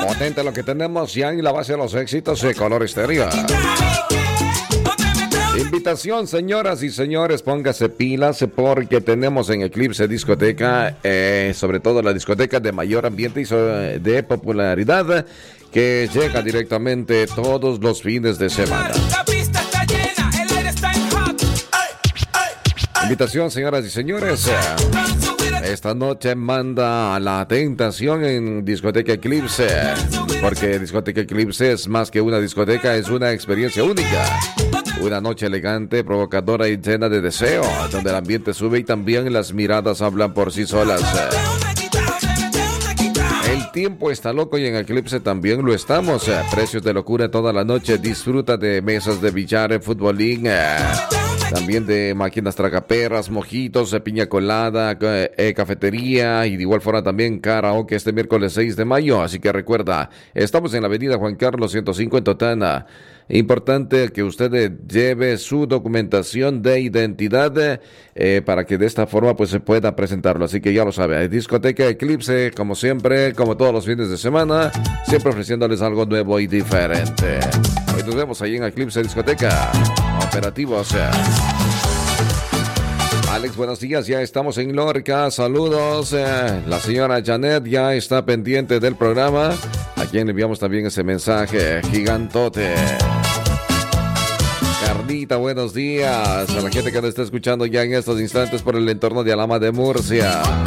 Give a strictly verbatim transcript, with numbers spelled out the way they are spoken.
Potente lo que tenemos ya en la base de los éxitos de Color Estéreo. Invitación, señoras y señores, póngase pilas porque tenemos en Eclipse Discoteca, eh, sobre todo la discoteca de mayor ambiente y de popularidad, que llega directamente todos los fines de semana. Invitación, señoras y señores. Esta noche manda a la tentación en Discoteca Eclipse, porque Discoteca Eclipse es más que una discoteca, es una experiencia única. Una noche elegante, provocadora y llena de deseo, donde el ambiente sube y también las miradas hablan por sí solas. El tiempo está loco y en Eclipse también lo estamos. Precios de locura toda la noche. Disfruta de mesas de billar, futbolín, también de máquinas tragaperras, mojitos, piña colada, eh, cafetería y de igual forma también karaoke este miércoles seis de mayo. Así que recuerda, estamos en la avenida Juan Carlos ciento cinco en Totana. Importante que usted lleve su documentación de identidad eh, para que de esta forma pues se pueda presentarlo. Así que ya lo sabe, Discoteca Eclipse, como siempre, como todos los fines de semana, siempre ofreciéndoles algo nuevo y diferente. Hoy nos vemos ahí en Eclipse Discoteca. Operativos. Alex, buenos días, ya estamos en Lorca, saludos. Eh, la señora Janet ya está pendiente del programa, a quien enviamos también ese mensaje gigantote. Carlita, buenos días, a la gente que nos está escuchando ya en estos instantes por el entorno de Alhama de Murcia.